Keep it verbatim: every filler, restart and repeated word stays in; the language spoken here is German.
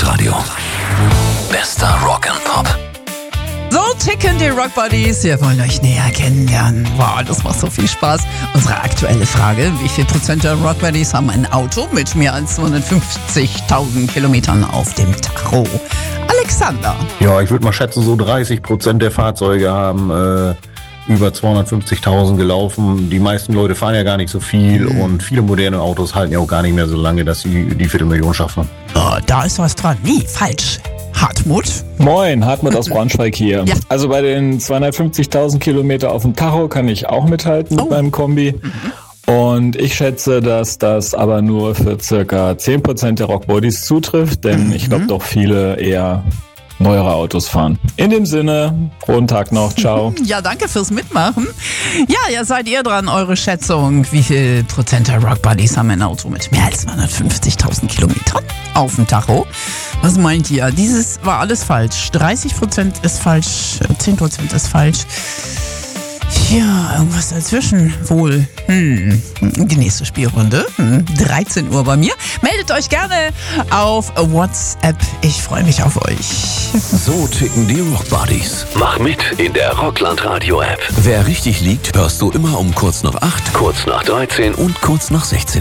Rocklandradio. Bester Rock and Pop. So ticken die Rock Buddies. Wir wollen euch näher kennenlernen. Wow, das macht so viel Spaß. Unsere aktuelle Frage: Wie viel Prozent der Rock Buddies haben ein Auto mit mehr als zweihundertfünfzigtausend Kilometern auf dem Tacho? Alexander. Ja, ich würde mal schätzen, so dreißig Prozent der Fahrzeuge haben äh, über zweihundertfünfzigtausend gelaufen. Die meisten Leute fahren ja gar nicht so viel mhm. und viele moderne Autos halten ja auch gar nicht mehr so lange, dass sie die Viertelmillion schaffen. Oh, da ist was dran. Nee, falsch. Hartmut? Moin, Hartmut aus Braunschweig hier. Ja. Also bei den zweihundertfünfzigtausend Kilometer auf dem Tacho kann ich auch mithalten mit oh. meinem Kombi. Mhm. Und ich schätze, dass das aber nur für circa zehn Prozent der Rockbodies zutrifft, denn mhm. ich glaube doch viele eher neuere Autos fahren. In dem Sinne, frohen Tag noch, ciao. Ja, danke fürs Mitmachen. Ja, ja, seid ihr dran, eure Schätzung. Wie viel Prozent der Rock Buddies haben ein Auto mit mehr als zweihundertfünfzigtausend Kilometern auf dem Tacho? Was meint ihr? Dieses war alles falsch. dreißig Prozent ist falsch, zehn Prozent ist falsch. Ja, irgendwas dazwischen wohl. Hm. Die nächste Spielrunde. Hm. dreizehn Uhr bei mir. Meldet euch gerne auf WhatsApp. Ich freue mich auf euch. So ticken die Rock Buddies. Mach mit in der Rocklandradio App. Wer richtig liegt, hörst du immer um kurz nach acht, kurz nach dreizehn und kurz nach sechzehn.